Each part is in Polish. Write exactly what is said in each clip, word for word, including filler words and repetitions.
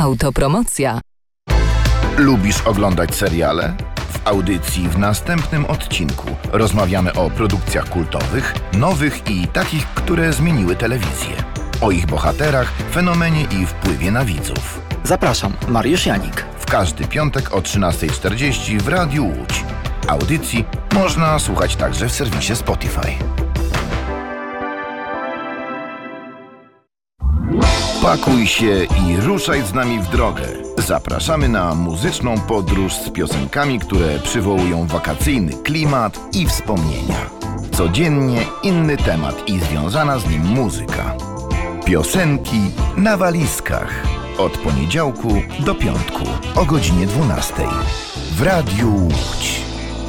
Autopromocja. Lubisz oglądać seriale? W audycji w następnym odcinku rozmawiamy o produkcjach kultowych, nowych i takich, które zmieniły telewizję. O ich bohaterach, fenomenie i wpływie na widzów. Zapraszam, Mariusz Janik. W każdy piątek o trzynasta czterdzieści w Radiu Łódź. Audycji można słuchać także w serwisie Spotify. Pakuj się i ruszaj z nami w drogę. Zapraszamy na muzyczną podróż z piosenkami, które przywołują wakacyjny klimat i wspomnienia. Codziennie inny temat i związana z nim muzyka. Piosenki na walizkach. Od poniedziałku do piątku o godzinie dwunastej w Radiu Łódź.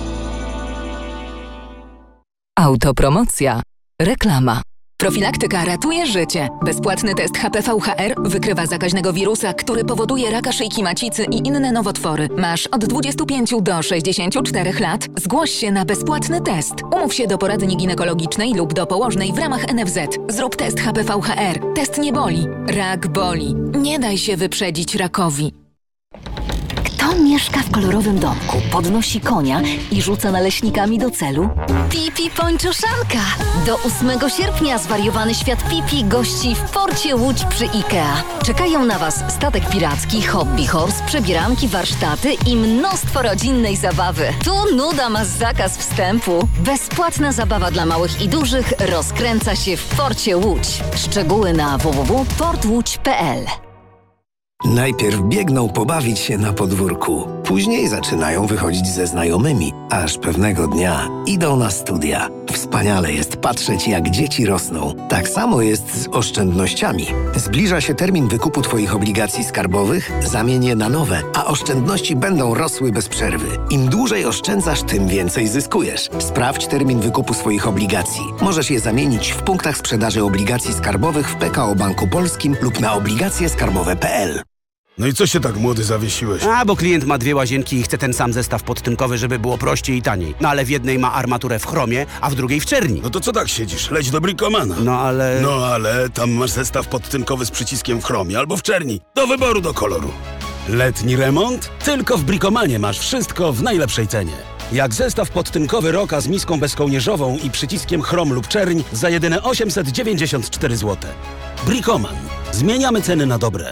Autopromocja. Reklama. Profilaktyka ratuje życie. Bezpłatny test H P V H R wykrywa zakaźnego wirusa, który powoduje raka szyjki macicy i inne nowotwory. Masz od dwudziestu pięciu do sześćdziesięciu czterech lat? Zgłoś się na bezpłatny test. Umów się do poradni ginekologicznej lub do położnej w ramach N F Z. Zrób test H P V H R. Test nie boli. Rak boli. Nie daj się wyprzedzić rakowi. Kto mieszka w kolorowym domku, podnosi konia i rzuca naleśnikami do celu? Pipi Pończoszanka! Do ósmego sierpnia zwariowany świat Pipi gości w porcie Łódź przy IKEA. Czekają na Was statek piracki, hobby horse, przebieranki, warsztaty i mnóstwo rodzinnej zabawy. Tu nuda ma zakaz wstępu. Bezpłatna zabawa dla małych i dużych rozkręca się w porcie Łódź. Szczegóły na w w w kropka port łódź kropka p l. Najpierw biegną pobawić się na podwórku, później zaczynają wychodzić ze znajomymi, aż pewnego dnia idą na studia. Wspaniale jest patrzeć, jak dzieci rosną. Tak samo jest z oszczędnościami. Zbliża się termin wykupu Twoich obligacji skarbowych, zamień je na nowe, a oszczędności będą rosły bez przerwy. Im dłużej oszczędzasz, tym więcej zyskujesz. Sprawdź termin wykupu swoich obligacji. Możesz je zamienić w punktach sprzedaży obligacji skarbowych w P K O Banku Polskim lub na obligacje skarbowe kropka p l. No i co się tak młody zawiesiłeś? A, bo klient ma dwie łazienki i chce ten sam zestaw podtynkowy, żeby było prościej i taniej. No ale w jednej ma armaturę w chromie, a w drugiej w czerni. No to co tak siedzisz? Leć do Bricomana. No ale... No ale tam masz zestaw podtynkowy z przyciskiem w chromie albo w czerni. Do wyboru, do koloru. Letni remont? Tylko w Bricomanie masz wszystko w najlepszej cenie. Jak zestaw podtynkowy Roka z miską bezkołnierzową i przyciskiem chrom lub czerń za jedyne osiemset dziewięćdziesiąt cztery złote. Bricoman. Zmieniamy ceny na dobre.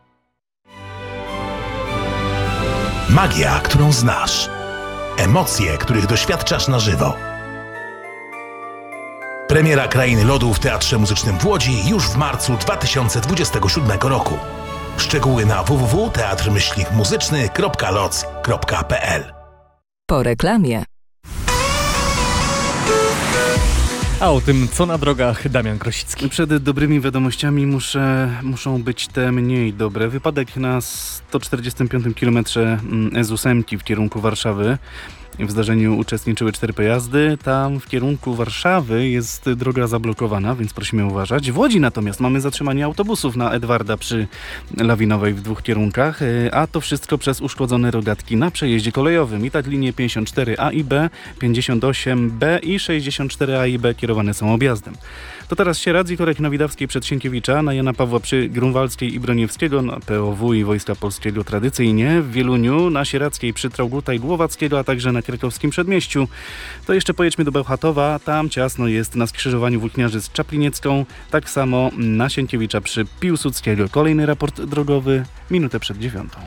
Magia, którą znasz. Emocje, których doświadczasz na żywo. Premiera Krainy Lodu w Teatrze Muzycznym w Łodzi już w marcu dwa tysiące dwudziestego siódmego roku. Szczegóły na w w w kropka teatr muzyczny kropka loc kropka p l. Po reklamie. A o tym, co na drogach, Damian Krosicki. Przed dobrymi wiadomościami muszę, muszą być te mniej dobre. Wypadek na sto czterdziestym piątym kilometrze S osiem w kierunku Warszawy. W zdarzeniu uczestniczyły cztery pojazdy. Tam w kierunku Warszawy jest droga zablokowana, więc prosimy uważać. W Łodzi natomiast mamy zatrzymanie autobusów na Edwarda przy Lawinowej w dwóch kierunkach, a to wszystko przez uszkodzone rogatki na przejeździe kolejowym. I tak linie pięćdziesiąt cztery A i B, pięćdziesiąt osiem B i sześćdziesiąt cztery A i B kierowane są objazdem. To teraz Sieradz i Korek na Widawskiej przed Sienkiewicza, na Jana Pawła przy Grunwaldzkiej i Broniewskiego, na P O W i Wojska Polskiego tradycyjnie, w Wieluniu, na Sieradzkiej przy Trauguta i Głowackiego, a także na Krakowskim Przedmieściu. To jeszcze pojedźmy do Bełchatowa, tam ciasno jest na skrzyżowaniu Włókniarzy z Czapliniecką, tak samo na Sienkiewicza przy Piłsudskiego. Kolejny raport drogowy, minutę przed dziewiątą.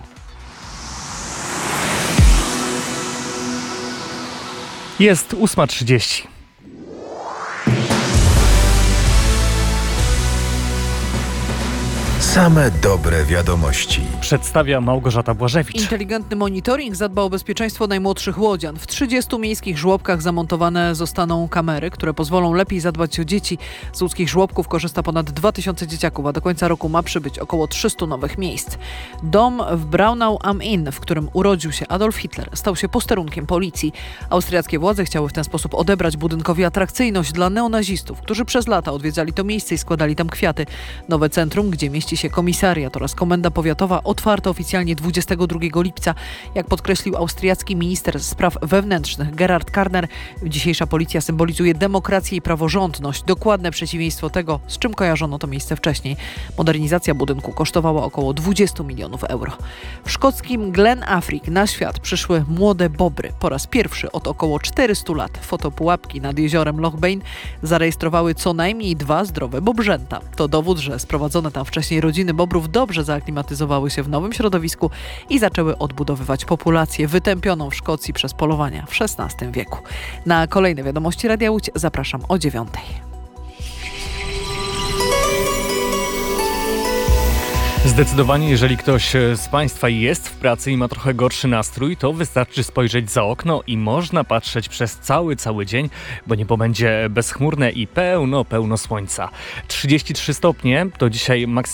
Jest ósma trzydzieści. Same dobre wiadomości. Przedstawia Małgorzata Błażewicz. Inteligentny monitoring zadba o bezpieczeństwo najmłodszych łodzian. W trzydziestu miejskich żłobkach zamontowane zostaną kamery, które pozwolą lepiej zadbać o dzieci. Z łódzkich żłobków korzysta ponad dwa tysiące dzieciaków, a do końca roku ma przybyć około trzystu nowych miejsc. Dom w Braunau am Inn, w którym urodził się Adolf Hitler, stał się posterunkiem policji. Austriackie władze chciały w ten sposób odebrać budynkowi atrakcyjność dla neonazistów, którzy przez lata odwiedzali to miejsce i składali tam kwiaty. Nowe centrum, gdzie mieści się mieście. Komisariat oraz komenda powiatowa otwarte oficjalnie dwudziestego drugiego lipca. Jak podkreślił austriacki minister spraw wewnętrznych Gerhard Karner, dzisiejsza policja symbolizuje demokrację i praworządność. Dokładne przeciwieństwo tego, z czym kojarzono to miejsce wcześniej. Modernizacja budynku kosztowała około dwadzieścia milionów euro. W szkockim Glen Affric na świat przyszły młode bobry. Po raz pierwszy od około czterystu lat fotopułapki nad jeziorem Loch Bane zarejestrowały co najmniej dwa zdrowe bobrzęta. To dowód, że sprowadzone tam wcześniej rodziny bobrów dobrze zaaklimatyzowały się w nowym środowisku i zaczęły odbudowywać populację wytępioną w Szkocji przez polowania w szesnastym wieku. Na kolejne wiadomości Radia Łódź zapraszam o dziewiątej. Zdecydowanie, jeżeli ktoś z Państwa jest w pracy i ma trochę gorszy nastrój, to wystarczy spojrzeć za okno i można patrzeć przez cały, cały dzień, bo niebo będzie bezchmurne i pełno, pełno słońca. trzydzieści trzy stopnie to dzisiaj maksymalnie.